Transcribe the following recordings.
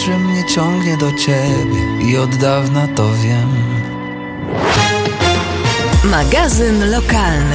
że mnie ciągnie do ciebie i od dawna to wiem. Magazyn lokalny.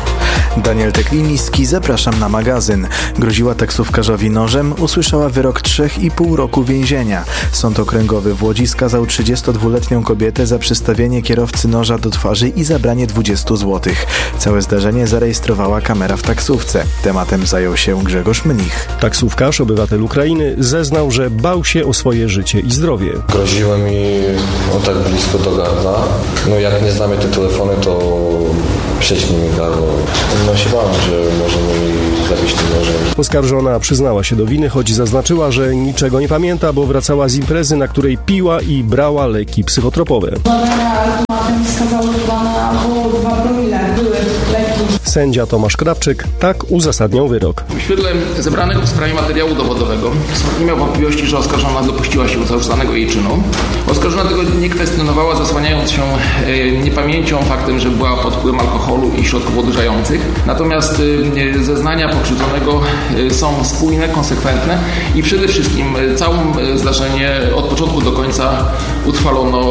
Daniel Tekliński, zapraszam na magazyn. Groziła taksówkarzowi nożem, usłyszała wyrok 3,5 roku więzienia. Sąd Okręgowy w Łodzi skazał 32-letnią kobietę za przystawienie kierowcy noża do twarzy i zabranie 20 zł. Całe zdarzenie zarejestrowała kamera w taksówce. Tematem zajął się Grzegorz Mnich. Taksówkarz, obywatel Ukrainy, zeznał, że bał się o swoje życie i zdrowie. Groziły mi tak blisko do gardła. Jak nie znamy te telefony, to prześnij mi gardło. Się bałem, że może mi zabić tym nożem. Oskarżona przyznała się do winy, choć zaznaczyła, że niczego nie pamięta, bo wracała z imprezy, na której piła i brała leki psychotropowe. Automatem wskazało chyba na około 2 promile były leki. Sędzia Tomasz Krawczyk tak uzasadniał wyrok. W świetle zebranego w sprawie materiału dowodowego sąd nie miał wątpliwości, że oskarżona dopuściła się zarzucanego jej czynu. Oskarżona tego nie kwestionowała, zasłaniając się niepamięcią, faktem, że była pod wpływem alkoholu i środków odurzających. Natomiast zeznania pokrzywdzonego są spójne, konsekwentne i przede wszystkim całe zdarzenie od początku do końca utrwalono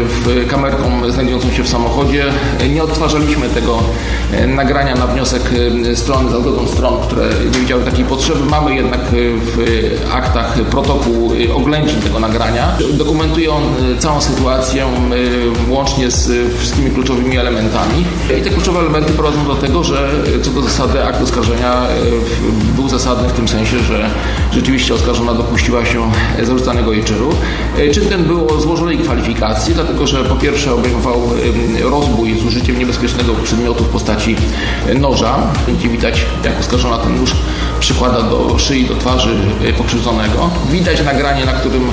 kamerką znajdującą się w samochodzie. Nie odtwarzaliśmy tego nagrania na wniosek strony, za zgodą stron, które nie widziały takiej potrzeby. Mamy jednak w aktach protokół oględzin tego nagrania. Dokumentuje on całą sytuację łącznie z wszystkimi kluczowymi elementami. I te kluczowe elementy prowadzą do tego, że co do zasady akt oskarżenia był zasadny w tym sensie, że rzeczywiście oskarżona dopuściła się zarzucanego jej czynu. Czyn ten był o złożonej kwalifikacji, dlatego że po pierwsze obejmował rozbój z użyciem niebezpiecznego przedmiotu w postaci noża. Będzie widać, jak oskarżona ten nóż przykłada do szyi, do twarzy pokrzywdzonego. Widać nagranie, na którym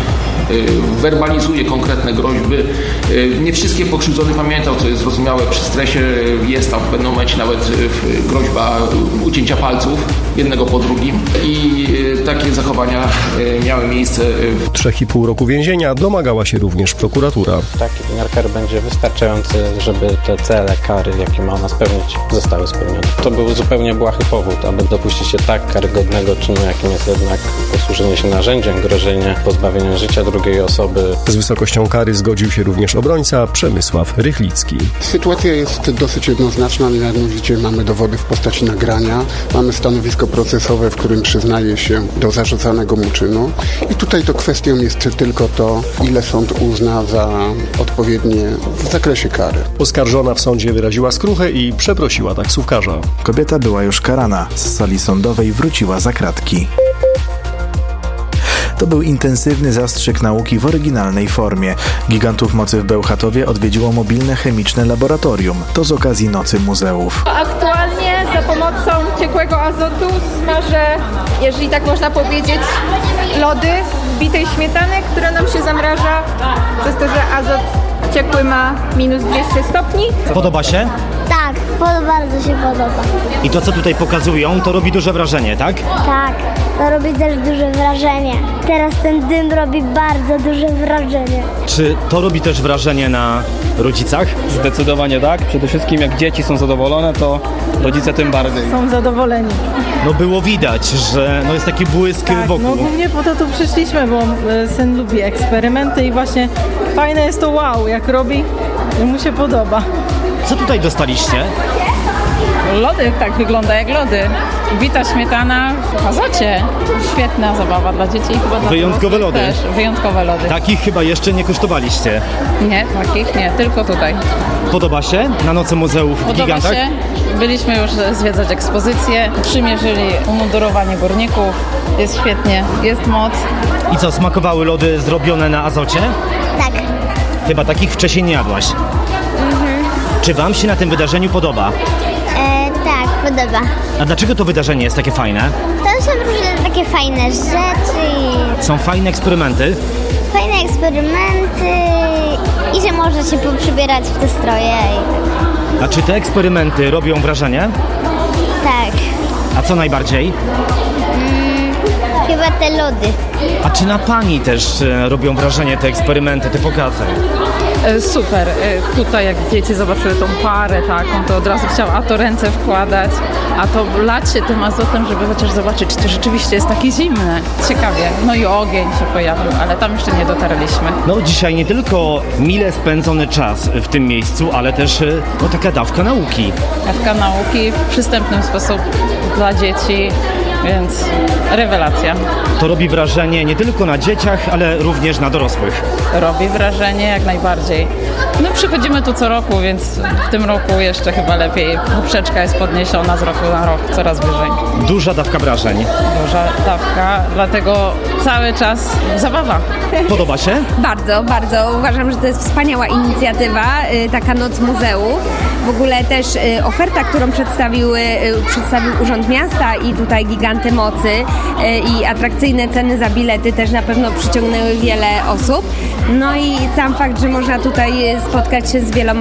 werbalizuje konkretne groźby. Nie wszystkie pokrzywdzony pamiętał, co jest zrozumiałe przy stresie. Jest tam w pewnym momencie nawet groźba ucięcia palców jednego po drugim i takie zachowania miały miejsce. 3,5 roku więzienia domagała się również prokuratura. Taki wymiar kary będzie wystarczający, żeby te cele kary, jakie ma ona spełnić, zostały spełnione. To był zupełnie błahy powód, aby dopuścić się tak karygodnego czynu, jakim jest jednak posłużenie się narzędziem, grożenie pozbawienia życia drugiej osoby. Z wysokością kary zgodził się również obrońca Przemysław Rychlicki. Sytuacja jest dosyć jednoznaczna, mianowicie mamy dowody w postaci nagrania, mamy stanowisko procesowe, w którym przyznaje się do zarzucanego mu czynu i tutaj to kwestią jest tylko to, ile sąd uzna za odpowiednie w zakresie kary. Oskarżona w sądzie wyraziła skruchę i przeprosiła taksówkarza. Kobieta była już karana. Z sali sądowej wróciła za kratki. To był intensywny zastrzyk nauki w oryginalnej formie. Gigantów mocy w Bełchatowie odwiedziło mobilne chemiczne laboratorium. To z okazji Nocy Muzeów. Aktualnie za pomocą ciekłego azotu smażę, jeżeli tak można powiedzieć, lody z bitej śmietany, która nam się zamraża przez to, że azot ciekły ma minus 200 stopni. Podoba się? Tak, bardzo się podoba. I to, co tutaj pokazują, to robi duże wrażenie, tak? Tak, to robi też duże wrażenie. Teraz ten dym robi bardzo duże wrażenie. Czy to robi też wrażenie na rodzicach? Zdecydowanie tak. Przede wszystkim jak dzieci są zadowolone, to rodzice tym bardziej. Są zadowoleni. No było widać, że jest taki błysk wokół. No głównie po to tu przyszliśmy, bo syn lubi eksperymenty i właśnie fajne jest to wow, jak robi i mu się podoba. Co tutaj dostaliście? Lody, tak wygląda jak lody. Bita śmietana w azocie. Świetna zabawa dla dzieci i chyba dla wyjątkowe lody. Też. Wyjątkowe lody. Takich chyba jeszcze nie kosztowaliście. Nie, takich nie, tylko tutaj. Podoba się na Nocy Muzeów w Gigantach? Podoba się. Byliśmy już zwiedzać ekspozycję. Przymierzyli umundurowanie górników. Jest świetnie, jest moc. I co, smakowały lody zrobione na azocie? Tak. Chyba takich wcześniej nie jadłaś. Czy wam się na tym wydarzeniu podoba? Tak, podoba. A dlaczego to wydarzenie jest takie fajne? To są różne takie fajne rzeczy. Są fajne eksperymenty? Fajne eksperymenty i że można się poprzybierać w te stroje. A czy te eksperymenty robią wrażenie? Tak. A co najbardziej? Chyba te lody. A czy na pani też robią wrażenie te eksperymenty, te pokazy? Super. Tutaj jak dzieci zobaczyły tą parę taką, to od razu chciały a to ręce wkładać, a to lać się tym azotem, żeby chociaż zobaczyć, czy to rzeczywiście jest takie zimne. Ciekawie. No i ogień się pojawił, ale tam jeszcze nie dotarliśmy. No dzisiaj nie tylko mile spędzony czas w tym miejscu, ale też taka dawka nauki. Dawka nauki w przystępny sposób dla dzieci, więc rewelacja. To robi wrażenie nie tylko na dzieciach, ale również na dorosłych. Robi wrażenie jak najbardziej. No przychodzimy tu co roku, więc w tym roku jeszcze chyba lepiej. Poprzeczka jest podniesiona z roku na rok, coraz wyżej. Duża dawka wrażeń. Duża dawka, dlatego cały czas zabawa. Podoba się? Bardzo, bardzo. Uważam, że to jest wspaniała inicjatywa, taka noc muzeów. W ogóle też oferta, którą przedstawił Urząd Miasta i tutaj Giganty Mocy i atrakcyjne ceny za bilety też na pewno przyciągnęły wiele osób. No i sam fakt, że można tutaj spotkać się z wieloma